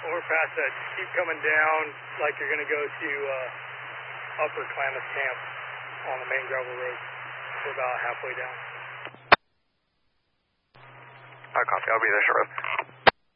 We're past that. Keep coming down like you're going to go to Upper Klamath Camp on the main gravel road. We're about halfway down. Copy. I'll be there shortly.